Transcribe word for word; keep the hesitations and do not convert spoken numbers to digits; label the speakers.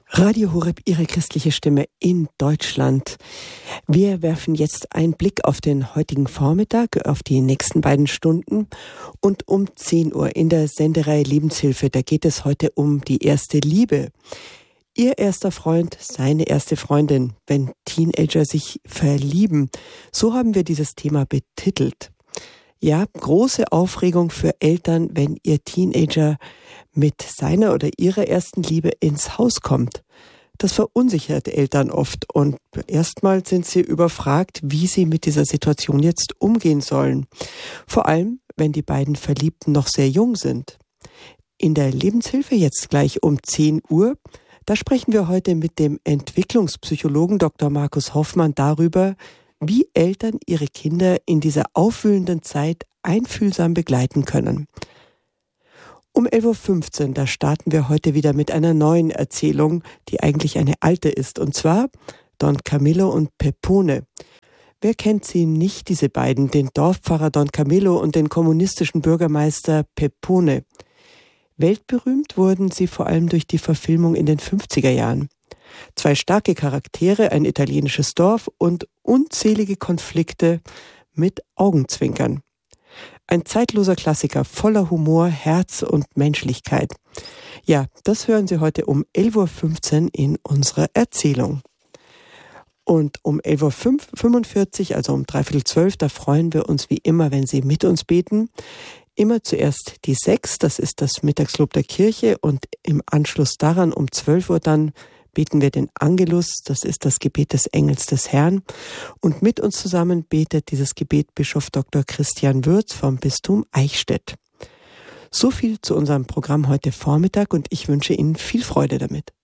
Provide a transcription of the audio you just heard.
Speaker 1: Radio Horeb, Ihre christliche Stimme in Deutschland. Wir werfen jetzt einen Blick auf den heutigen Vormittag, auf die nächsten beiden Stunden. Und um zehn Uhr in der Sendereihe Lebenshilfe, da geht es heute um die erste Liebe. Ihr erster Freund, seine erste Freundin, wenn Teenager sich verlieben. So haben wir dieses Thema betitelt. Ja, große Aufregung für Eltern, wenn ihr Teenager mit seiner oder ihrer ersten Liebe ins Haus kommt. Das verunsichert Eltern oft und erstmal sind sie überfragt, wie sie mit dieser Situation jetzt umgehen sollen. Vor allem, wenn die beiden Verliebten noch sehr jung sind. In der Lebenshilfe jetzt gleich um zehn Uhr, da sprechen wir heute mit dem Entwicklungspsychologen Doktor Markus Hoffmann darüber, wie Eltern ihre Kinder in dieser aufwühlenden Zeit einfühlsam begleiten können. Um elf Uhr fünfzehn, da starten wir heute wieder mit einer neuen Erzählung, die eigentlich eine alte ist, und zwar Don Camillo und Peppone. Wer kennt sie nicht, diese beiden, den Dorfpfarrer Don Camillo und den kommunistischen Bürgermeister Peppone? Weltberühmt wurden sie vor allem durch die Verfilmung in den fünfziger Jahren. Zwei starke Charaktere, ein italienisches Dorf und unzählige Konflikte mit Augenzwinkern. Ein zeitloser Klassiker voller Humor, Herz und Menschlichkeit. Ja, das hören Sie heute um elf Uhr fünfzehn in unserer Erzählung. Und um elf Uhr fünfundvierzig, also um dreiviertel zwölf, da freuen wir uns wie immer, wenn Sie mit uns beten. Immer zuerst die sechs, das ist das Mittagslob der Kirche, und im Anschluss daran um zwölf Uhr dann beten wir den Angelus, das ist das Gebet des Engels des Herrn. Und mit uns zusammen betet dieses Gebet Bischof Doktor Christian Würz vom Bistum Eichstätt. So viel zu unserem Programm heute Vormittag und ich wünsche Ihnen viel Freude damit.